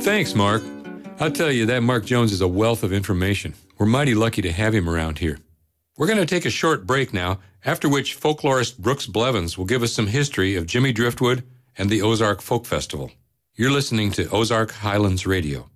Thanks, Mark. I'll tell you, that Mark Jones is a wealth of information. We're mighty lucky to have him around here. We're going to take a short break now, after which folklorist Brooks Blevins will give us some history of Jimmy Driftwood and the Ozark Folk Festival. You're listening to Ozark Highlands Radio.